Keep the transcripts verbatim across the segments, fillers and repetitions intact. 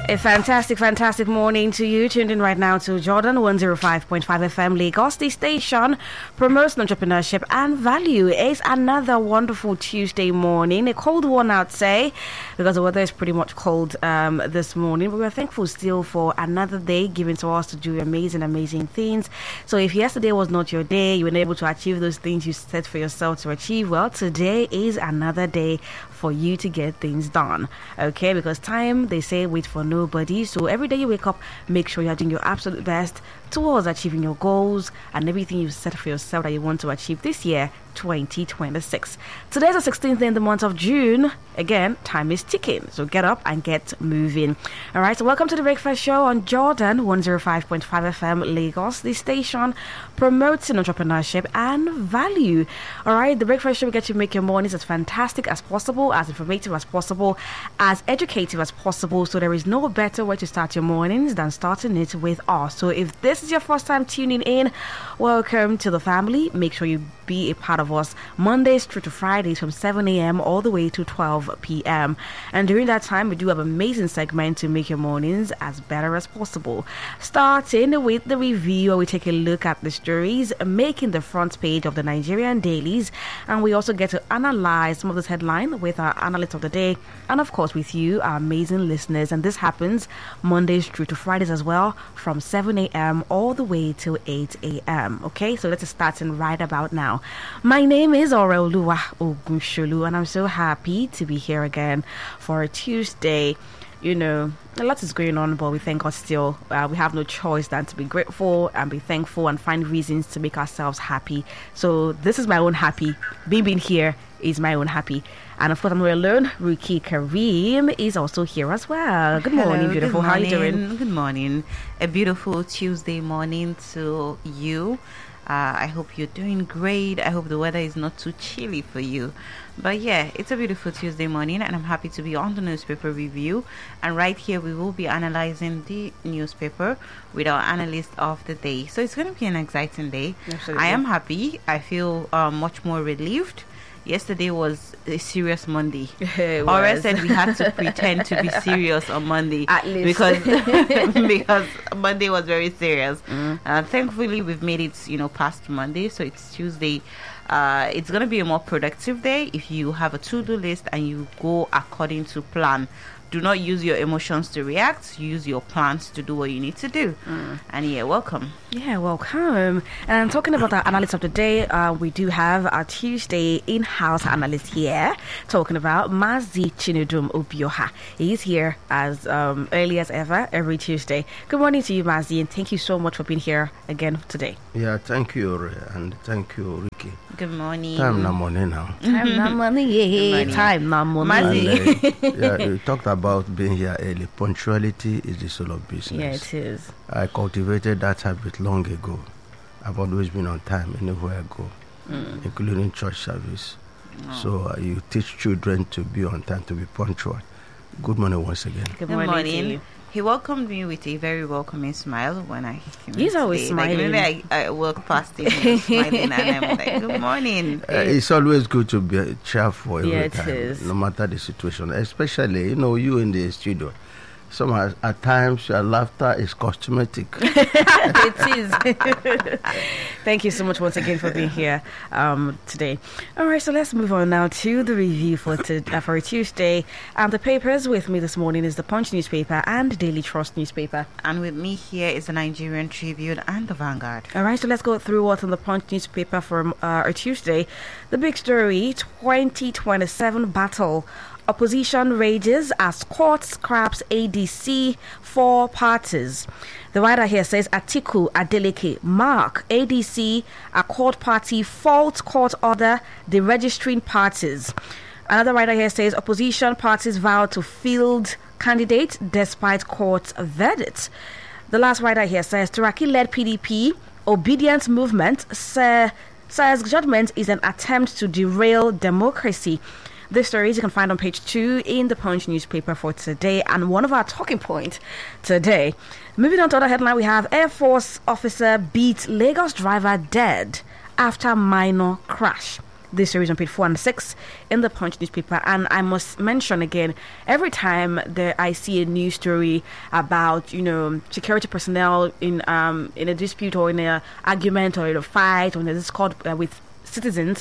A fantastic, fantastic morning to you. Tuned in right now to Jordan one oh five point five F M Lagos. The station promotes entrepreneurship and value. It's another wonderful Tuesday morning. A cold one, I'd say, because the weather is pretty much cold um, this morning. But we're thankful still for another day given to us to do amazing, amazing things. So if yesterday was not your day, you were able to achieve those things you set for yourself to achieve, well, today is another day for you to get things done. Okay, because time, they say, wait for nobody. So every day you wake up, make sure you're doing your absolute best towards achieving your goals and everything you've set for yourself that you want to achieve this year, twenty twenty-six. Today's the sixteenth in the month of June. Again, time is ticking, so get up and get moving. All right, so welcome to the Breakfast Show on Jordan one oh five point five F M Lagos, the station promoting entrepreneurship and value. All right, the Breakfast Show will get you make your mornings as fantastic as possible, as informative as possible, as educative as possible. So there is no better way to start your mornings than starting it with us. So if this is your first time tuning in, welcome to the family. Make sure you be a part of us Mondays through to Fridays from seven a.m. all the way to twelve p.m. And during that time, we do have an amazing segment to make your mornings as better as possible. Starting with the review, where we take a look at the stories making the front page of the Nigerian dailies, and we also get to analyze some of this headline with our analyst of the day, and of course with you, our amazing listeners. And this happens Mondays through to Fridays as well, from seven a.m. all the way till eight a.m. Okay, so let's start in right about now. My name is Oreoluwa Ogunsholu, and I'm so happy to be here again for a Tuesday. You know, a lot is going on, but we thank God still. Uh, we have no choice than to be grateful and be thankful and find reasons to make ourselves happy. So this is my own happy. Being being here is my own happy. And of course, I'm not alone. Ruki Kareem is also here as well. Good Hello, morning, beautiful. Good morning. How are you doing? Good morning. A beautiful Tuesday morning to you. Uh, I hope you're doing great. I hope the weather is not too chilly for you. But yeah, it's a beautiful Tuesday morning, and I'm happy to be on the newspaper review. And right here, we will be analyzing the newspaper with our analyst of the day. So it's going to be an exciting day. Absolutely. I am happy. I feel uh, much more relieved. Yesterday was a serious Monday. Ora said we had to pretend to be serious on Monday. At least. Because, because Monday was very serious. Mm. Uh, thankfully, we've made it, you know, past Monday. So it's Tuesday. Uh, it's going to be a more productive day if you have a to-do list and you go according to plan. Do not use your emotions to react. Use your plans to do what you need to do. Mm. And yeah, welcome. Yeah, welcome. And talking about our analyst of the day, uh, we do have our Tuesday in-house analyst here, talking about Mazi Chinudum Obioha. He's here as um, early as ever, every Tuesday. Good morning to you, Mazi, and thank you so much for being here again today. Yeah, thank you, and thank you, Ricky. Good morning. Time na money now. Time na money, yeah. Time na money. And, uh, yeah, you talked about being here early. Punctuality is the soul of business. Yeah, it is. I cultivated that habit long ago. I've always been on time anywhere I go, mm. including church service. Oh. So uh, you teach children to be on time, to be punctual. Good morning once again. Good Good morning. morning. To you. He welcomed me with a very welcoming smile when I came in. He's always today. smiling. Like, maybe I, I walk past him and smiling, and I'm like, good morning. Uh, it's always good to be cheerful every Yeah, it time, is. no matter the situation. Especially, you know, you in the studio. Some at, at times your laughter is cosmetic. It is. Thank you so much once again for being here um, today. All right, so let's move on now to the review for, to, uh, for Tuesday. And the papers with me this morning is the Punch newspaper and Daily Trust newspaper. And with me here is the Nigerian Tribune and the Vanguard. All right, so let's go through what's on the Punch newspaper for uh, our Tuesday. The big story, twenty twenty-seven battle. Opposition rages as court scraps A D C for parties. The writer here says Atiku Adeleke mark A D C Accord Party fault court order the registering parties. Another writer here says opposition parties vow to field candidate despite court's verdict. The last writer here says Turaki-led P D P obedience movement say, says judgment is an attempt to derail democracy. This story you can find on page two in the Punch newspaper for today, and one of our talking points today. Moving on to other headline, we have Air Force officer beats Lagos driver dead after minor crash. This story is on page four and six in the Punch newspaper. And I must mention again, every time that I see a news story about, you know, security personnel in um in a dispute or in a argument or in a fight or in a discord uh, with citizens,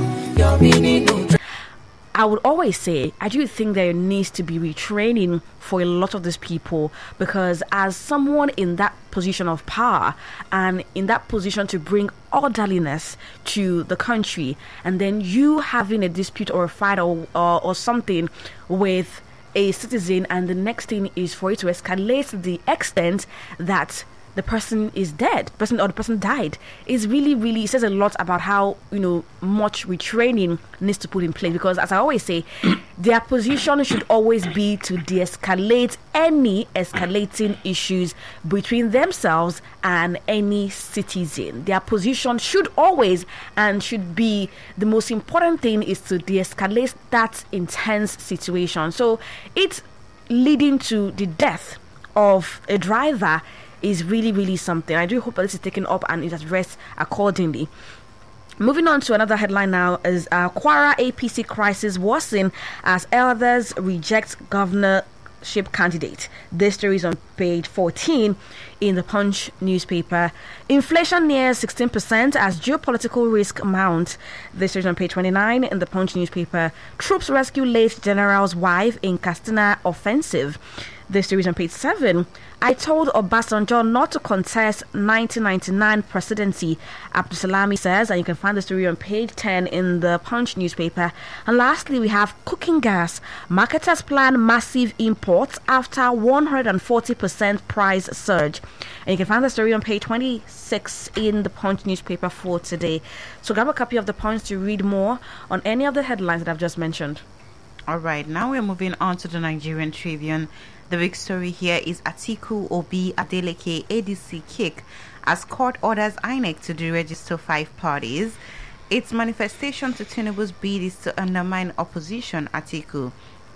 I would always say, I do think there needs to be retraining for a lot of these people, because as someone in that position of power and in that position to bring orderliness to the country, and then you having a dispute or a fight or, or, or something with a citizen, and the next thing is for it to escalate to the extent that the person is dead, person or the person died, is really, really, it says a lot about how, you know, much retraining needs to put in place. Because as I always say, their position should always be to de-escalate any escalating issues between themselves and any citizen. Their position should always and should be, the most important thing is to de-escalate that intense situation. So it's leading to the death of a driver is really, really something. I do hope that this is taken up and is addressed accordingly. Moving on to another headline now is uh, Kwara A P C crisis worsen as elders reject governorship candidate. This story is on page fourteen in the Punch newspaper. Inflation nears sixteen percent as geopolitical risk mount. This story is on page twenty-nine in the Punch newspaper. Troops rescue late general's wife in Katsina offensive. This story is on page seven. I told Obasanjo not to contest nineteen ninety-nine presidency, Abdulsalami says, and you can find the story on page ten in the Punch newspaper. And lastly, we have cooking gas. Marketers plan massive imports after one hundred forty percent price surge. And you can find the story on page twenty-six in the Punch newspaper for today. So grab a copy of the Punch to read more on any of the headlines that I've just mentioned. All right, now we're moving on to the Nigerian Tribune. The big story here is Atiku, Obi, Adeleke, A D C kick as court orders I N E C to deregister five parties. Its manifestation to Tinubu's bid is to undermine opposition, Atiku.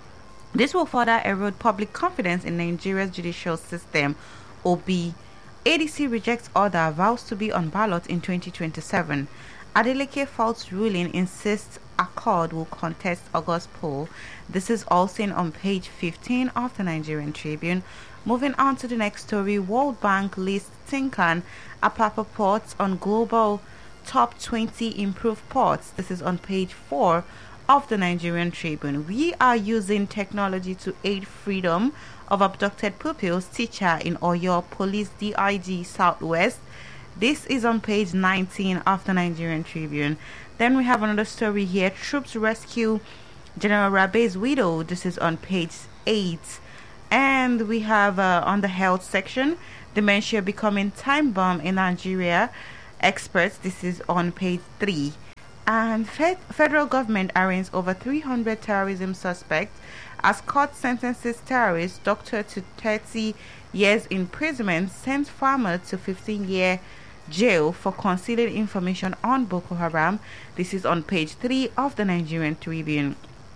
This will further erode public confidence in Nigeria's judicial system. Obi, A D C rejects order, vows to be on ballot in twenty twenty-seven. Adeleke false ruling insists Accord will contest August poll. This is all seen on page fifteen of the Nigerian Tribune. Moving on to the next story, World Bank lists Tinkan Apapa ports on global top twenty improved ports. This is on page four of the Nigerian Tribune. We are using technology to aid freedom of abducted pupils, teacher in Oyo Police D I G Southwest. This is on page nineteen of the Nigerian Tribune. Then we have another story here. Troops rescue General Rabe's widow. This is on page eight. And we have uh, on the health section, dementia becoming time bomb in Nigeria. Experts, this is on page three. And fed- federal government arraigns over three hundred terrorism suspects as court sentences terrorists, doctor to thirty years imprisonment, sends farmer to fifteen year jail for concealing information on Boko Haram. This is on page three of the Nigerian Tribune.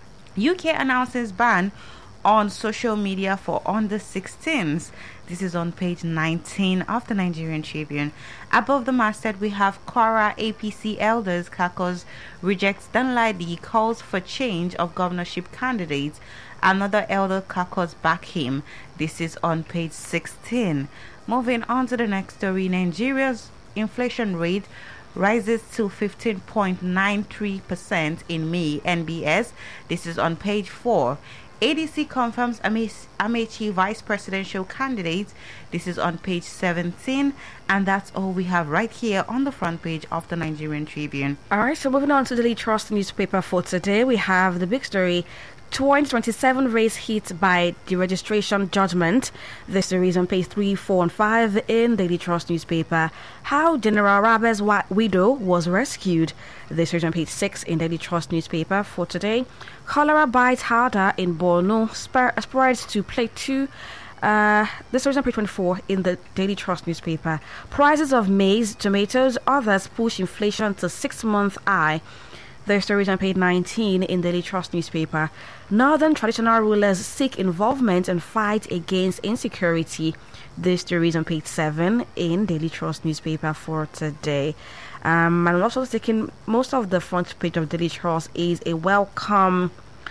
U K announces ban on social media for under sixteens. This is on page nineteen of the Nigerian Tribune. Above the masthead, we have Kwara A P C elders caucus rejects Danladi, calls for change of governorship candidates. Another elder caucus back him. This is on page sixteen. Moving on to the next story, Nigeria's inflation rate rises to fifteen point nine three percent in May, N B S. This is on page four. A D C confirms Amechi vice presidential candidate. This is on page seventeen. And that's all we have right here on the front page of the Nigerian Tribune. All right, so moving on to the Daily Trust newspaper for today, we have the big story. twenty twenty-seven race hit by the registration judgment. This is on page three, four, and five in Daily Trust newspaper. How General Rabe's widow was rescued. This is on page six in Daily Trust newspaper for today. Cholera bites harder in Borno, spreads to Plateau. Uh, this is on page twenty-four in the Daily Trust newspaper. Prices of maize, tomatoes, others push inflation to six-month high. Their stories on page nineteen in Daily Trust newspaper. Northern traditional rulers seek involvement and fight against insecurity. This story is on page seven in Daily Trust newspaper for today. Um, and also taking most of the front page of Daily Trust is a welcome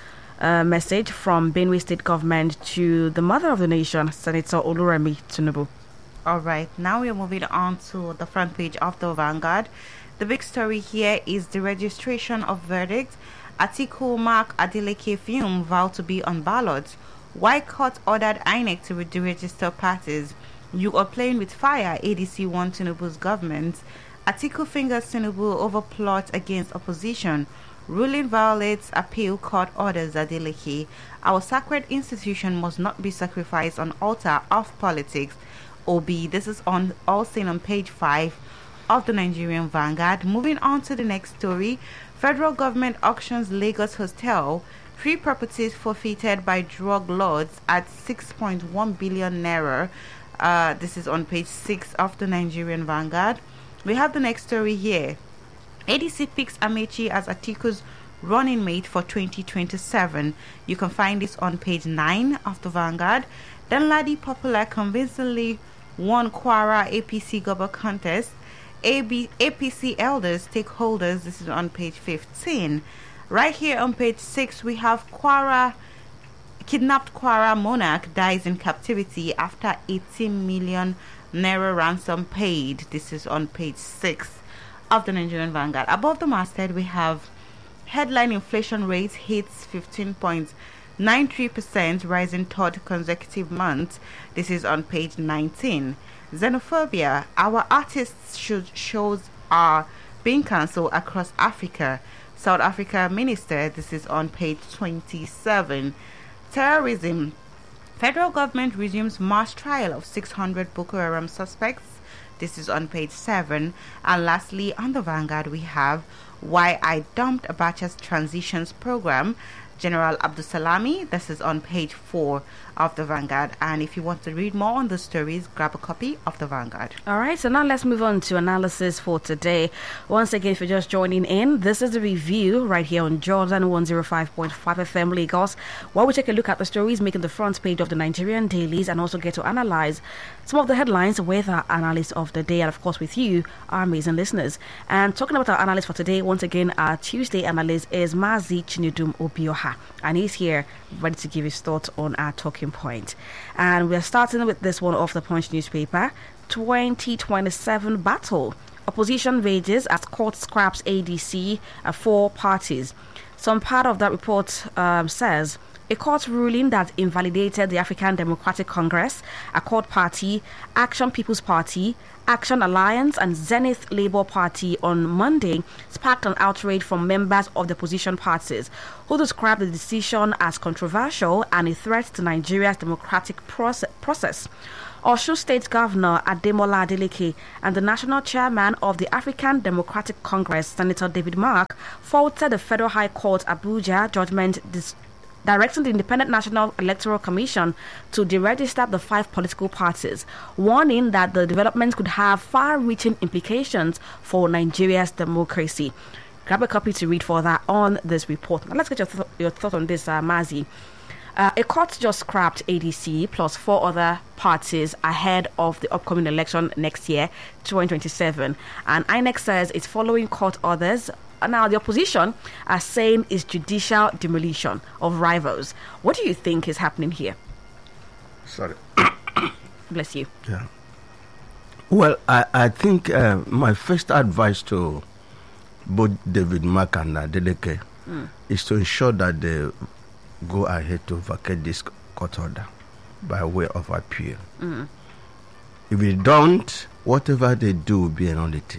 uh, message from Benue State government to the mother of the nation, Senator Oluremi Tinubu. All right, now we're moving on to the front page of the Vanguard. The big story here is the registration of verdicts. Atiku Mark Adeleke Fium vow to be on ballot. Why court ordered I N E C to deregister parties? You are playing with fire, A D C warned Tinubu's government. Atiku fingers Tinubu over plot against opposition. Ruling violates appeal court orders Adeleke. Our sacred institution must not be sacrificed on altar of politics. O B, this is on all seen on page five of the Nigerian Vanguard. Moving on to the next story. Federal government auctions Lagos Hotel. Three properties forfeited by drug lords at six point one billion naira. Uh, this is on page six of the Nigerian Vanguard. We have the next story here. A D C picks Amechi as Atiku's running mate for twenty twenty-seven. You can find this on page nine of the Vanguard. Then Ladi Popular convincingly won Kwara A P C Goba contest. A B, A P C elders, stakeholders, this is on page fifteen. Right here on page six, we have Kwara, kidnapped Kwara monarch dies in captivity after eighteen million naira ransom paid. This is on page six of the Nigerian Vanguard. Above the masthead, we have headline inflation rate hits fifteen point nine three percent, rising third consecutive month. This is on page nineteen. Xenophobia, our artists should shows are being cancelled across Africa. South Africa minister, this is on page twenty-seven. Terrorism, federal government resumes mass trial of six hundred Boko Haram suspects. This is on page seven. And lastly, on the Vanguard, we have why I dumped Abacha's transitions program. General Abdusalami, this is on page four of the Vanguard. And if you want to read more on the stories, grab a copy of the Vanguard. All right, so now let's move on to analysis for today. Once again, if you're just joining in, this is the review right here on Jordan one oh five point five F M Lagos, where we take a look at the stories making the front page of the Nigerian dailies and also get to analyze some of the headlines with our analyst of the day, and of course with you, our amazing listeners. And talking about our analyst for today, once again, our Tuesday analyst is Mazi Chinudum Obioha, and he's here ready to give his thoughts on our talking point. And we're starting with this one off the Punch newspaper. twenty twenty-seven battle. Opposition rages as court scraps A D C at four parties. Some part of that report um, says a court ruling that invalidated the African Democratic Congress, Accord Party, Action People's Party, Action Alliance and Zenith Labour Party on Monday sparked an outrage from members of the opposition parties, who described the decision as controversial and a threat to Nigeria's democratic process. Osun State Governor Ademola Adeleke and the national chairman of the African Democratic Congress, Senator David Mark, faulted the Federal High Court Abuja judgment dis- directing the Independent National Electoral Commission to deregister the five political parties, warning that the developments could have far-reaching implications for Nigeria's democracy. Grab a copy to read further on this report. Now let's get your, th- your thought on this, uh, Mazi. Uh, a court just scrapped A D C plus four other parties ahead of the upcoming election next year, twenty twenty-seven. And I N E C says it's following court orders. Now, the opposition are saying it's judicial demolition of rivals. What do you think is happening here? Sorry. Bless you. Yeah. Well, I, I think uh, my first advice to both David Mark and Adeleke mm. is to ensure that they go ahead to vacate this court order by way of appeal. Mm. If they don't, whatever they do will be a nullity.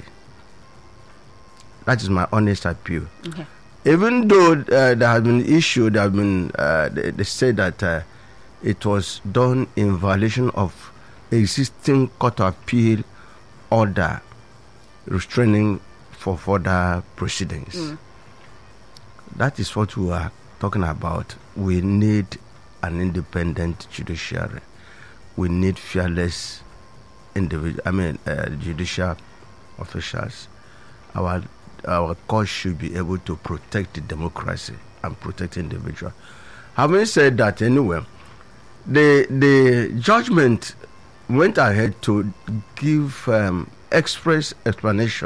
That is my honest appeal. Okay. Even though uh, there have been issues, there have been, uh, they, they say that uh, it was done in violation of existing court of appeal order restraining for further proceedings. Mm. That is what we are talking about. We need an independent judiciary. We need fearless individual. I mean, uh, judicial officials. Our our court should be able to protect the democracy and protect individual. Having said that, anyway, the the judgment went ahead to give um, express explanation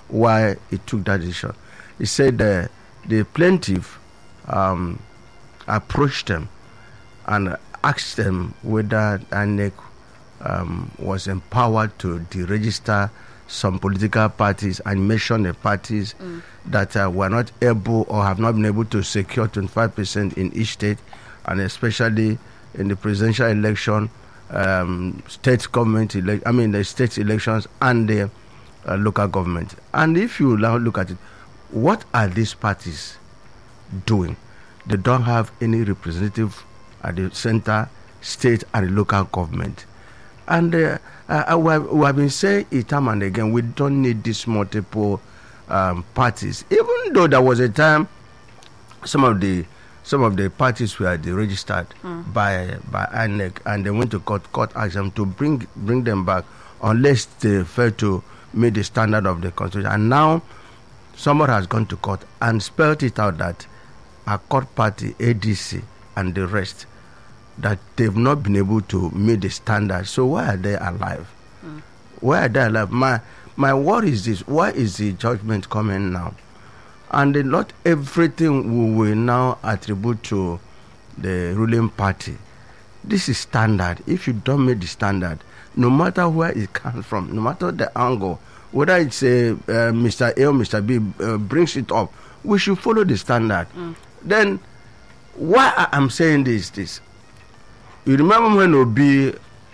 why he took that decision. He said uh, the plaintiff um, approached them and asked them whether I N E C um, was empowered to deregister some political parties and mention the parties mm. that uh, were not able or have not been able to secure twenty-five percent in each state, and especially in the presidential election, um, state government, ele- I mean the state elections and the uh, local government. And if you now look at it, what are these parties doing? They don't have any representative at the center, state, and the local government. And uh, uh, we, have, we have been saying it time and again, we don't need these multiple um, parties. Even though there was a time, some of the some of the parties were deregistered mm. by by I N E C, and they went to court, court asked them to bring bring them back unless they fail to meet the standard of the constitution. And now, someone has gone to court and spelled it out that a court party, A D C, and the rest, that they've not been able to meet the standard. So why are they alive? Mm. Why are they alive? My my worry is this: why is the judgment coming now? And uh, not everything we will now attribute to the ruling party. This is standard. If you don't meet the standard, no matter where it comes from, no matter the angle, whether it's uh, uh, Mister A or Mister B uh, brings it up, we should follow the standard. Mm. Then, why I am saying this, this. You remember when Obi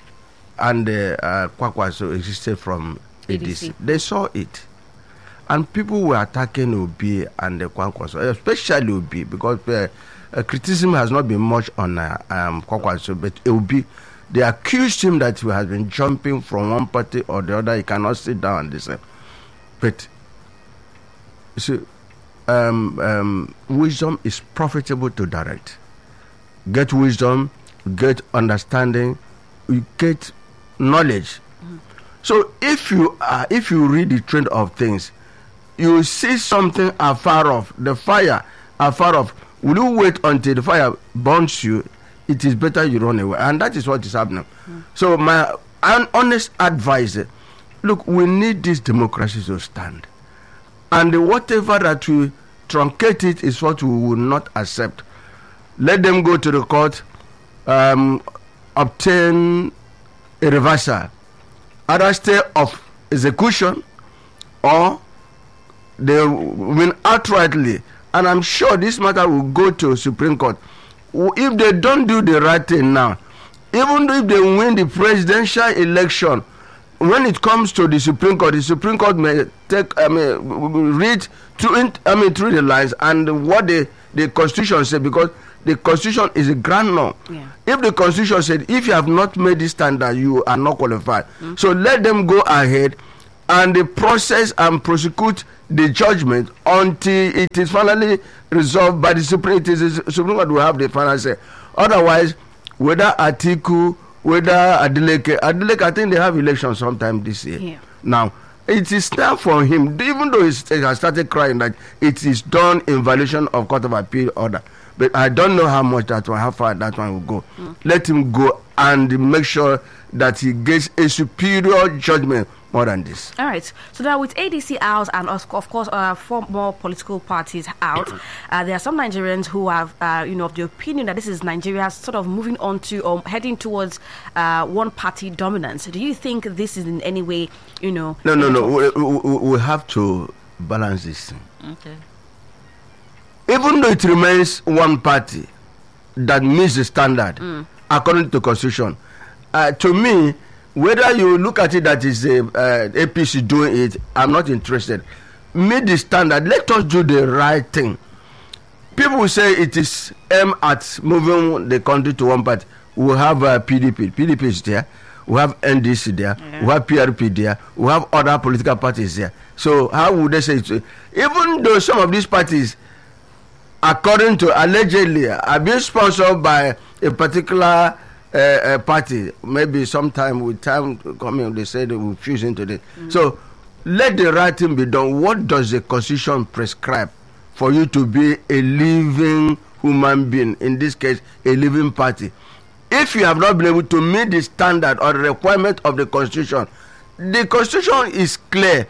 and uh, uh, Kwakwaso existed from A D C? They saw it. And people were attacking Obi and the Kwakwaso, especially Obi, because uh, uh, criticism has not been much on uh, um, Kwakwaso, but Obi, they accused him that he has been jumping from one party or the other. He cannot sit down and listen. But, you see, um, um, wisdom is profitable to direct. Get wisdom, get understanding, you get knowledge. Mm. So if you uh, if you read the trend of things, you see something afar off, the fire afar off. Will you wait until the fire burns you? It is better you run away, and that is what is happening. Mm. So my un- honest advice: look, we need this democracy to stand, and whatever that will truncate it is what we will not accept. Let them go to the court. Um, obtain a reversal, either stay of execution, or they win outrightly. And I'm sure this matter will go to Supreme Court. If they don't do the right thing now, even if they win the presidential election, when it comes to the Supreme Court, the Supreme Court may take, I mean, read through, I mean, through the lines and what the the Constitution said, because the Constitution is a grand norm. Yeah. If the Constitution said, if you have not made this standard, you are not qualified. Mm-hmm. So let them go ahead and the process and prosecute the judgment until it is finally resolved by the Supreme. It is the Supreme Court will have the final say. Otherwise, whether Atiku, whether Adeleke, Adeleke, I think they have elections sometime this year. Yeah. Now, it is time for him, even though he has started crying that it is done in violation of Court of Appeal order. But I don't know how much that one, how far that one will go. Mm. Let him go and make sure that he gets a superior judgment more than this. All right. So now with A D C out and of course uh, four more political parties out, uh, there are some Nigerians who have, uh, you know, of the opinion that this is Nigeria sort of moving on to or heading towards uh, one-party dominance. Do you think this is in any way, you know? No, no, no. We, we, we have to balance this thing. Okay. Even though it remains one party that meets the standard mm. according to the Constitution, uh, to me, whether you look at it that is a, uh, A P C doing it, I'm not interested. Meet the standard. Let us do the right thing. People will say it is aimed at moving the country to one party. We have uh, P D P. P D P is there. We have N D C there. Yeah. We have P R P there. We have other political parties there. So how would they say it? Even though some of these parties, according to allegedly, are being sponsored by a particular uh, uh, party, maybe sometime with time coming, they say they will fuse into this. Mm-hmm. So let the right thing be done. What does the Constitution prescribe for you to be a living human being? In this case, a living party. If you have not been able to meet the standard or the requirement of the Constitution, the Constitution is clear.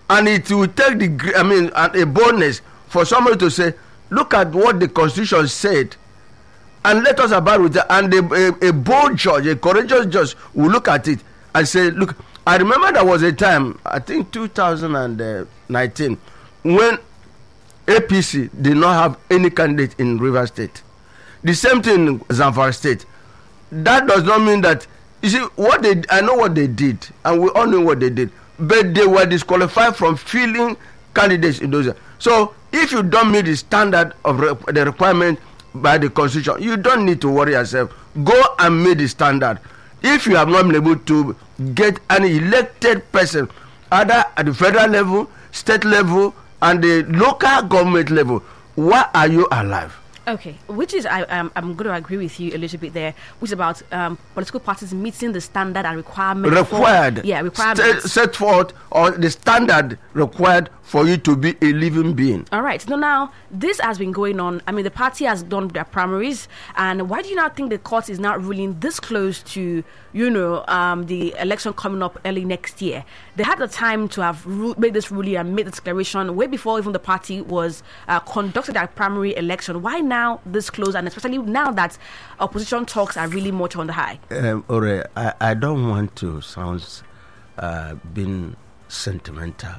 And it will take the, gr- I mean, and a boldness for somebody to say, look at what the Constitution said, and let us abide with it. And a, a, a bold judge, a courageous judge, will look at it and say, look, I remember there was a time, I think two thousand nineteen, when A P C did not have any candidate in River State. The same thing in Zamfara State. That does not mean that, you see, what they, I know what they did, and we all know what they did, but they were disqualified from filling candidates in those. So if you don't meet the standard of re- the requirement by the Constitution, you don't need to worry yourself. Go and meet the standard. If you have not been able to get an elected person, either at the federal level, state level, and the local government level, why are you alive? Okay, which is I um, I'm going to agree with you a little bit there, which is about um, political parties meeting the standard and requirement required. For, yeah, requirements set, set forth or the standard required for you to be a living being. All right. So now this has been going on. I mean, the party has done their primaries, and why do you not think the court is not ruling this close to, you know, um, the election coming up early next year? They had the time to have ru- made this ruling and made the declaration way before even the party was uh, conducted their primary election. Why now this close, and especially now that opposition talks are really much on the high? Um, Ore, I, I don't want to sound uh, being sentimental.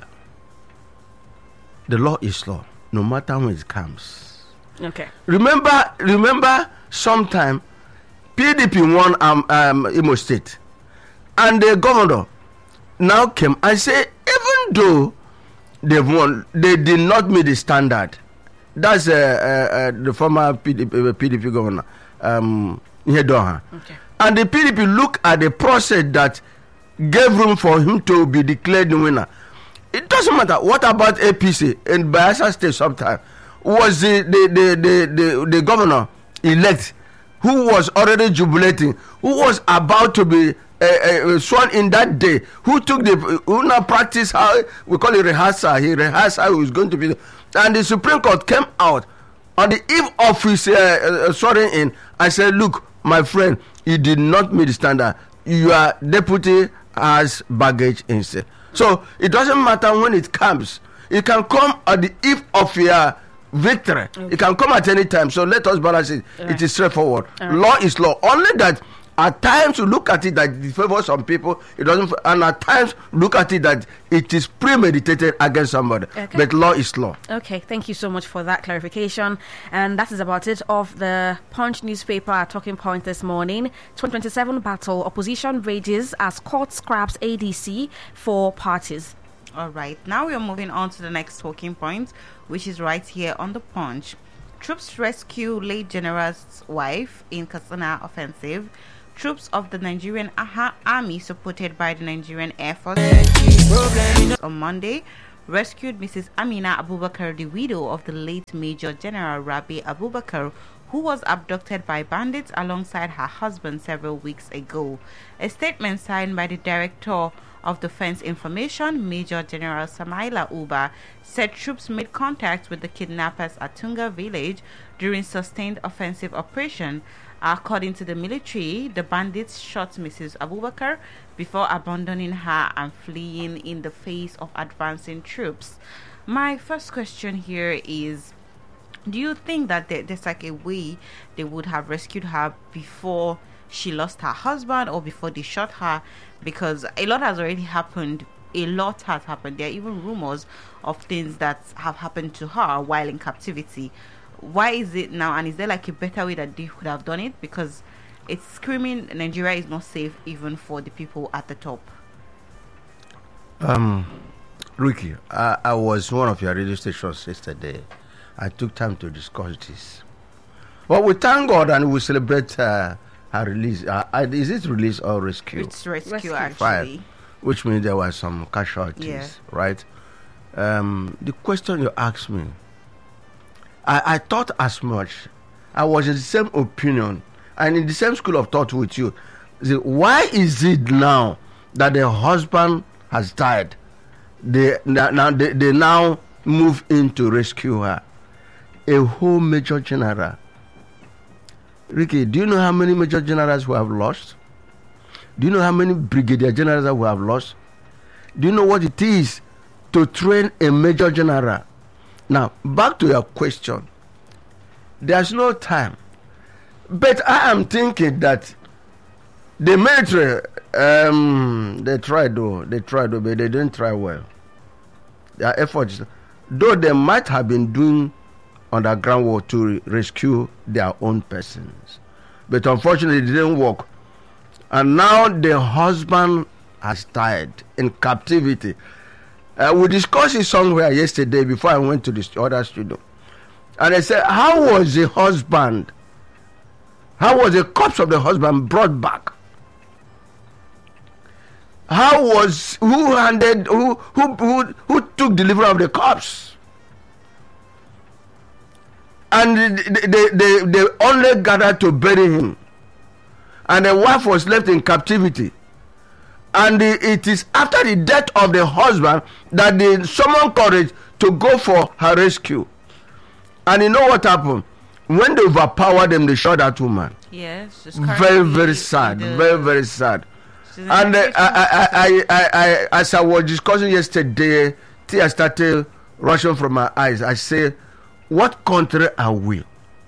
The law is law, no matter when it comes. Okay. Remember, remember, sometime P D P won um, um, Imo State, and the governor now came and said, even though they've won, they did not meet the standard. That's uh, uh, uh, the former P D P, uh, P D P governor, um, Nyedoha. Okay. And the P D P look at the process that gave room for him to be declared the winner. It doesn't matter. What about A P C in Bayelsa State sometime? Was the the, the, the, the, the governor elect who was already jubilating, who was about to be uh, uh, sworn in that day, who took the, who now practice how, we call it rehearsal, he rehearsed how he was going to be. And the Supreme Court came out on the eve of his uh, uh, swearing in and said, look, my friend, you did not meet the standard. Your deputy has baggage instead. So it doesn't matter when it comes. It can come at the eve of your victory. Okay. It can come at any time. So let us balance it. Right. It is straightforward. Right. Law is law. Only that at times you look at it that it favors some people, it doesn't, and at times look at it that it is premeditated against somebody. Okay. But law is law. Okay, thank you so much for that clarification. And that is about it of the Punch newspaper, our talking point this morning. twenty twenty-seven battle, opposition rages as court scraps A D C for parties. All right, now we are moving on to the next talking point, which is right here on the Punch. Troops rescue late general's wife in Katsina offensive. Troops of the Nigerian Aha Army, supported by the Nigerian Air Force, on Monday rescued Missus Amina Abubakar, the widow of the late Major General Rabi Abubakar, who was abducted by bandits alongside her husband several weeks ago. A statement signed by the Director of Defense Information, Major General Samaila Uba, said troops made contact with the kidnappers at Tunga village during sustained offensive operation. According to the military, the bandits shot Missus Abubakar before abandoning her and fleeing in the face of advancing troops. My first question here is, do you think that there, there's like a way they would have rescued her before she lost her husband or before they shot her? Because a lot has already happened. A lot has happened. There are even rumors of things that have happened to her while in captivity. Why is it now? And is there like a better way that they could have done it? Because it's screaming Nigeria is not safe even for the people at the top. Um, Ricky, I, I was one of your radio stations yesterday. I took time to discuss this. Well, we thank God and we celebrate uh, her release. Uh, is it release or rescue? It's rescue, rescue. actually. Fine. Which means there were some casualties, yeah. right? Um, the question you asked me, I, I thought as much. I was in the same opinion and in the same school of thought with you. Why is it now that the husband has died? They now they, they now move in to rescue her. A whole major general. Ricky, do you know how many major generals we have lost? Do you know how many brigadier generals that we have lost? Do you know what it is to train a major general. Now, back to your question. There's no time. But I am thinking that the military, um, they tried though, they tried though, but they didn't try well. Their efforts, though they might have been doing underground war to re- rescue their own persons. But unfortunately, it didn't work. And now the husband has died in captivity. Uh, we discussed it somewhere yesterday before I went to the other studio. And I said, how was the husband, how was the corpse of the husband brought back? How was, who handed, who, who, who, who took delivery of the corpse? And they, they, they, they only gathered to bury him. And the wife was left in captivity. And the, it is after the death of the husband that they summoned courage to go for her rescue. And you know what happened? When they overpowered them, they shot that woman. Yes. It's Very, very sad. the- Very, very sad. she's in And uh, the- I, I, I, I, I, as I was discussing yesterday, tears started rushing from my eyes. I say, what country are we?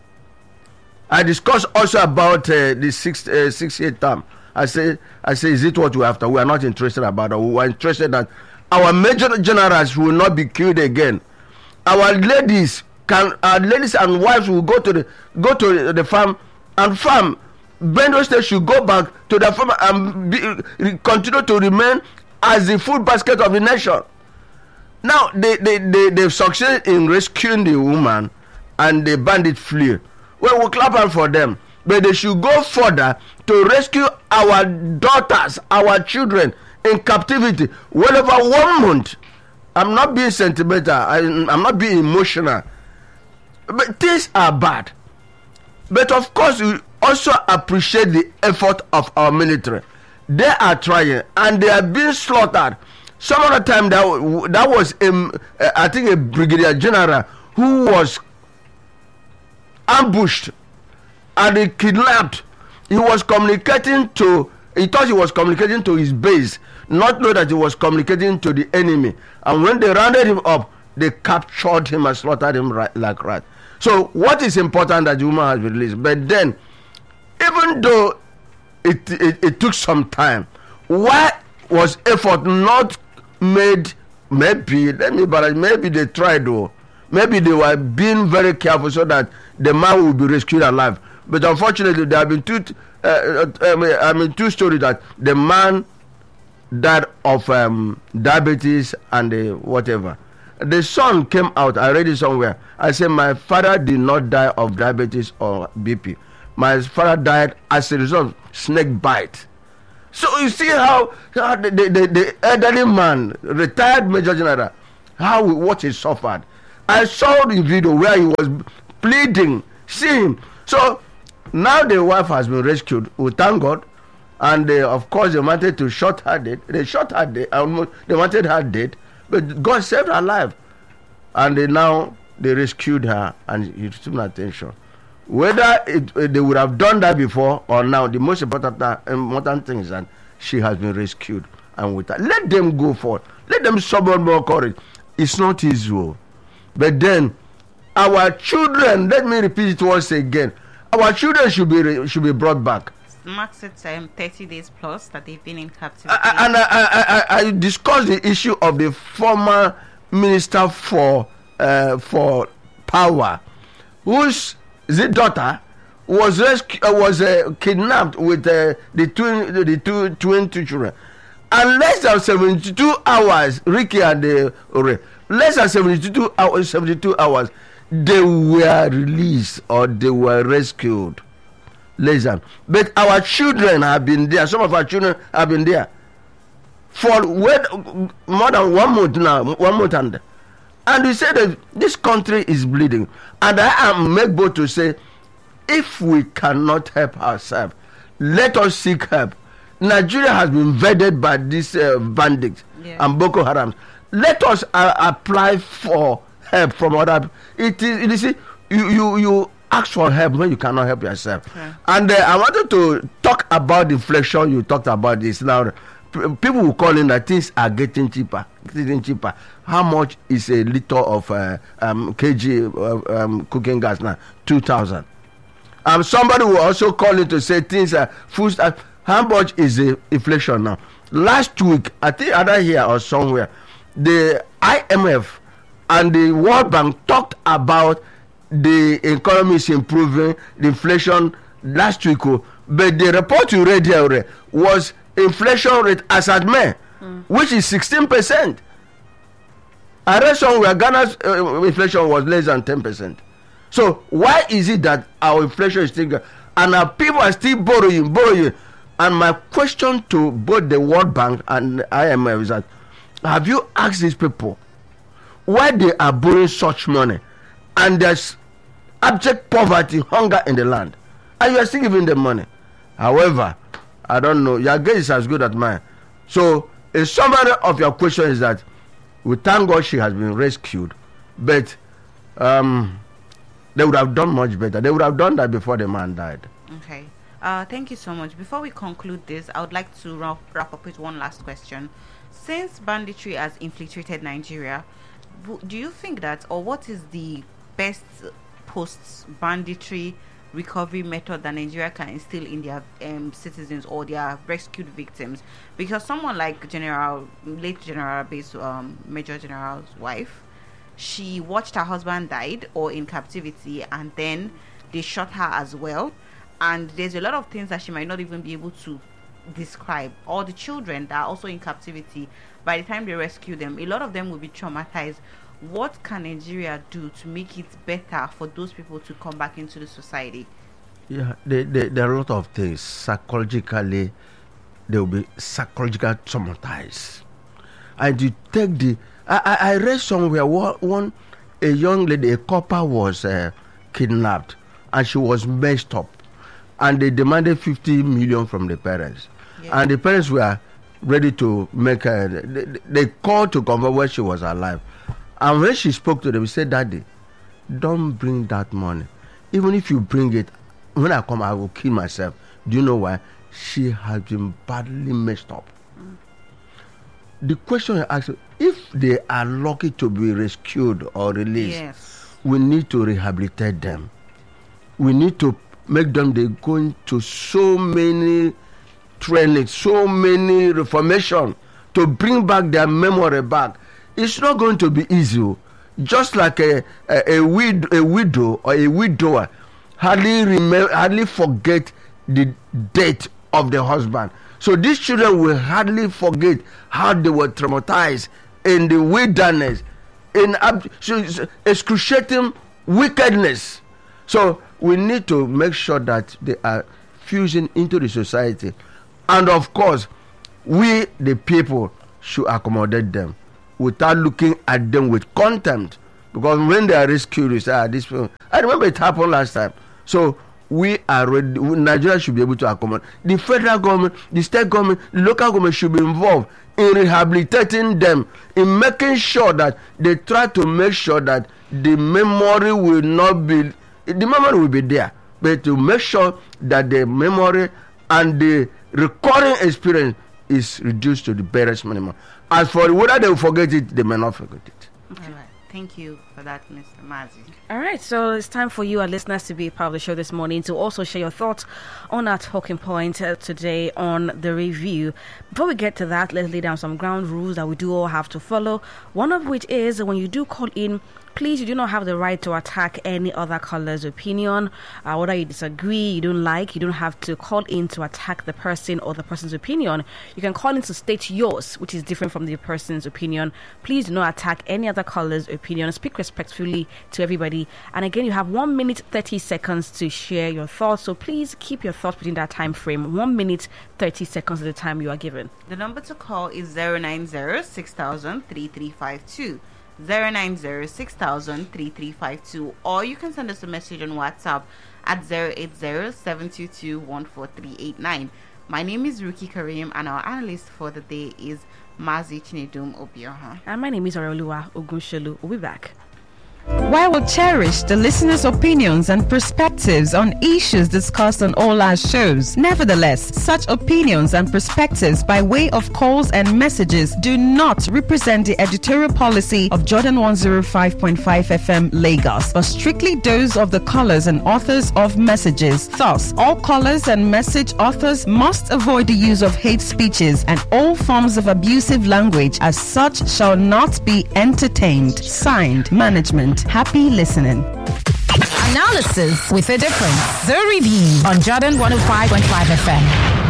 I discussed also about uh, the six, uh, six-year term. I say, I say, is it what we're after? We are not interested about it. We are interested that our major generals will not be killed again. Our ladies can, our ladies and wives will go to the go to the farm and farm. Benue State should go back to the farm and be, continue to remain as the food basket of the nation. Now they they they they've succeeded in rescuing the woman, and the bandit flee. Well, we'll clap hand for them, but they should go further to rescue our daughters, our children in captivity. Well over one month. I'm not being sentimental. I, I'm not being emotional. But things are bad. But of course, we also appreciate the effort of our military. They are trying, and they are being slaughtered. Some of the time, that, that was, a, I think, a brigadier general who was ambushed and he kidnapped. He was communicating to, he thought he was communicating to his base, not know that he was communicating to the enemy. And when they rounded him up, they captured him and slaughtered him right, like rat. So what is important that the woman has been released? But then, even though it, it, it took some time, why was effort not made? Maybe, let me, but maybe they tried though. Maybe they were being very careful so that the man will be rescued alive. But unfortunately, there have been two, uh, uh, I mean, two stories that the man died of um, diabetes and uh, whatever. The son came out. I read it somewhere. I said, my father did not die of diabetes or B P. My father died as a result of snake bite. So you see how, how the, the, the, the elderly man, retired major general, how what he suffered. I saw the video where he was pleading, see him. So now the wife has been rescued. We thank God. And they, of course, they wanted to shot her dead. They shot her dead. Almost, they wanted her dead. But God saved her life. And they now, they rescued her and he took attention. Whether it, they would have done that before or now, the most important, uh, important thing is that she has been rescued. And with her. Let them go forward. Let them summon more courage. It's not easy. But then, our children, let me repeat it once again. Our children should be should be brought back. Mark said um, thirty days plus that they've been in captivity. I, and I, I, I, I discussed the issue of the former minister for uh, for power, whose the daughter was rescu- uh, was uh, kidnapped with uh, the twin the two twin two children, and less than seventy-two hours, Ricky and the uh, less than seventy-two hours, seventy-two hours, they were released or they were rescued. Listen, but our children have been there. Some of our children have been there for more than one month now, one month and and we say that this country is bleeding. And I am made bold to say, if we cannot help ourselves, let us seek help. Nigeria has been invaded by these uh, bandits yeah. and Boko Haram. Let us uh, apply for help from other. It is. You see, you you you. ask for help when you cannot help yourself. Okay. And uh, I wanted to talk about the inflation. You talked about this now. p- people will call in that things are getting cheaper, getting cheaper. How much is a liter of uh, um, kg uh, um, cooking gas now? Two thousand. Um, somebody will also call in to say things are food. Uh, how much is the inflation now? Last week, I think either here or somewhere, the I M F and the World Bank talked about the economy is improving, the inflation last week. Oh, but the report you read here was inflation rate as at May, mm. which is sixteen percent. I read somewhere Ghana's uh, inflation was less than ten percent. So why is it that our inflation is still good and our people are still borrowing, borrowing? And my question to both the World Bank and I M F is that, have you asked these people why they are borrowing such money and there's abject poverty, hunger in the land, and you are still giving them money? However, I don't know, your guess is as good as mine. So a summary of your question is that we thank God she has been rescued, but um, they would have done much better. They would have done that before the man died. Okay. Uh, thank you so much. Before we conclude this, I would like to wrap, wrap up with one last question. Since banditry has infiltrated Nigeria, do you think that, or what is the best post-banditry recovery method that Nigeria can instill in their um, citizens or their rescued victims? Because someone like General, late General Base, um, Major General's wife, she watched her husband died or in captivity, and then they shot her as well. And there's a lot of things that she might not even be able to describe. All the children that are also in captivity, by the time they rescue them, a lot of them will be traumatized. What can Nigeria do to make it better for those people to come back into the society? Yeah, they, they, there are a lot of things. Psychologically, they will be psychologically traumatized. And you take the... I, I, I read somewhere one, one a young lady, a couple was uh, kidnapped and she was messed up. And they demanded fifty million from the parents. Yeah. And the parents were ready to make her... They, they called to confirm when she was alive. And when she spoke to them, she said, Daddy, don't bring that money. Even if you bring it, when I come, I will kill myself. Do you know why? She has been badly messed up. Mm. The question I asked, if they are lucky to be rescued or released, yes, we need to rehabilitate them. We need to make them, they go into so many training, so many reformation to bring back their memory back. It's not going to be easy. Just like a a, a, wid- a widow or a widower hardly remember, hardly forget the death of the husband. So these children will hardly forget how they were traumatized in the wilderness, in ab- excruciating wickedness. So we need to make sure that they are fusing into the society. And of course, we, the people, should accommodate them without looking at them with contempt. Because when they are rescued, you say, ah, this people. I remember it happened last time. So we are ready. Nigeria should be able to accommodate. The federal government, the state government, the local government should be involved in rehabilitating them, in making sure that they try to make sure that the memory will not be, the memory will be there, but to make sure that the memory and the recurring experience is reduced to the barest minimum. As for whether they will forget it, they may not forget it. Okay. All right. Thank you for that, Mister Mazi. All right, so it's time for you, our listeners, to be part of the show this morning, to also share your thoughts on our talking point uh, today on the review. Before we get to that, let's lay down some ground rules that we do all have to follow. One of which is, when you do call in, please, you do not have the right to attack any other caller's opinion. Uh, whether you disagree, you don't like, you don't have to call in to attack the person or the person's opinion. You can call in to state yours, which is different from the person's opinion. Please do not attack any other caller's opinion. Speak respectfully to everybody. And again, you have one minute, thirty seconds to share your thoughts. So please keep your thoughts within that time frame. One minute, thirty seconds of the time you are given. The number to call is zero nine zero, six thousand, three three five two. zero nine zero, six thousand, three three five two, or you can send us a message on WhatsApp at zero eight zero, seven two two, one four three eight nine. My name is Ruki Karim, and our analyst for the day is Mazi Chinedum Obioha. And my name is Aroluwa Ogunshelu. We'll be back. While we cherish the listeners' opinions and perspectives on issues discussed on all our shows, nevertheless, such opinions and perspectives by way of calls and messages do not represent the editorial policy of Jordan one oh five point five F M Lagos, but strictly those of the callers and authors of messages. Thus, all callers and message authors must avoid the use of hate speeches and all forms of abusive language, as such shall not be entertained. Signed, Management. Happy listening. Analysis with a difference. The Review on Jordan one oh five point five F M.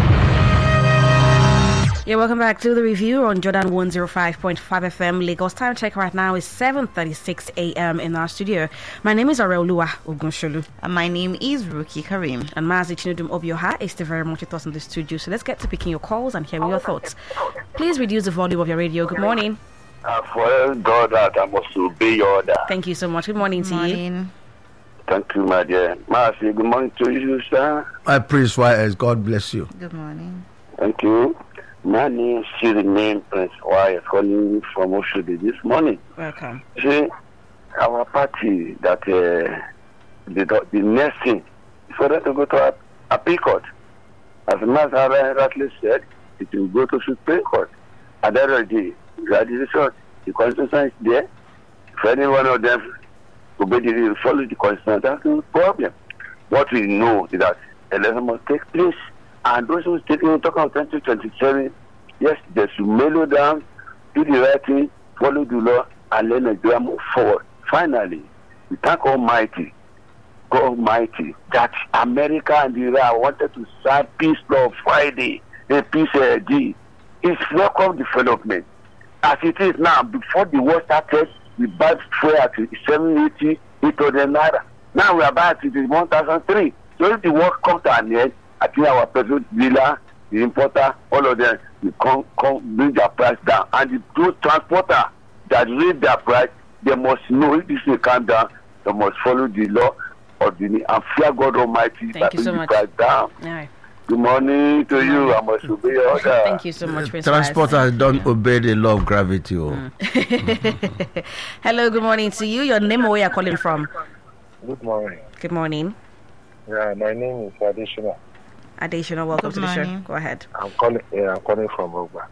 Yeah, welcome back to The Review on Jordan one oh five point five F M Lagos. Time check right now is seven thirty-six a.m. in our studio. My name is Areoluwa Ogunsholu. And my name is Ruki Karim. And Mazi Chinudum Obioha is still very much with us in the studio. So let's get to picking your calls and hearing your thoughts. Please reduce the volume of your radio. Good morning. Uh, for God that I must obey your order. Thank you so much. Good morning Good to morning. you. Thank you, my dear. Mercy, good morning to you, sir. My priest Y S, God bless you. Good morning. Thank you. My name still remains Prince Y S, calling you from Oshodi this morning. Welcome. See, our party that uh, the, the next thing is for them to go to a appeal court. As Master rightly said, it will go to Supreme Court. At the end of the day, graduation, the constitution is there. If any one of them obey the follow the constitution, that's no problem. What we know is that election must take place, and those who take talking about twenty twenty-seven, yes, they should mellow down, do the right thing, follow the law, and let Nigeria move forward. Finally, we thank Almighty, God Almighty, that America and Iran wanted to sign peace law Friday, a peace uh, deal. It's welcome development. As it is now, before the war started, we bought fuel at seven eighty, eight hundred naira. Now we are back at one thousand three. So if the war comes to an end, I think our petrol dealer, the importer, all of them will come, come bring their price down. And the those transporter that raise their price, they must know if this will come down, they must follow the law of the and fear God Almighty. Thank you so much. Price down. All right. Good morning to you. I must obey your order. Thank you so much, Prince Transporters don't obey the law of gravity. Oh. Mm. Hello, good morning to you. Your name, where you are calling from? Good morning. Good morning. Yeah, my name is Additional. Additional, welcome Good to the show. morning. Go ahead. I'm calling. Yeah, I'm calling from Ogba.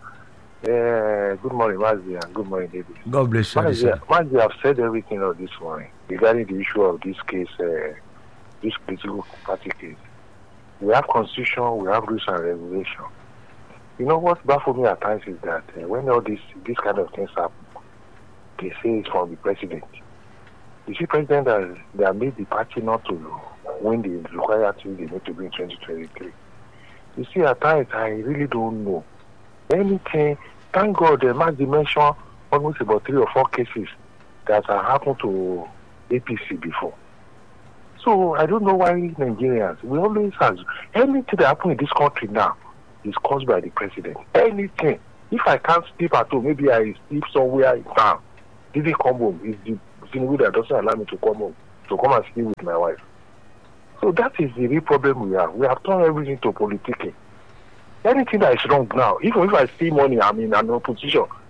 Yeah, good morning, Mazi, and good morning, David. God bless you. Mazi, Mazi, I've said everything of this morning regarding the issue of this case, uh, this political party case. We have constitution, we have rules and regulation. You know what baffles me at times is that uh, when all this this kind of things happen, they say it's from the president. You see, president that that made the party not to win the required thing they need to be in twenty twenty-three. You see, at times I really don't know anything. Thank God, the man mentioned almost about three or four cases that have happened to A P C before. So I don't know why Nigerians, we always have anything that happens in this country now is caused by the president. Anything. If I can't sleep at home, maybe I sleep somewhere in town. Didn't come home. It's the thing that doesn't allow me to come home, to come and sleep with my wife. So that is the real problem we have. We have turned everything to politicking. Anything that is wrong now, even if I see money, I'm in an opposition,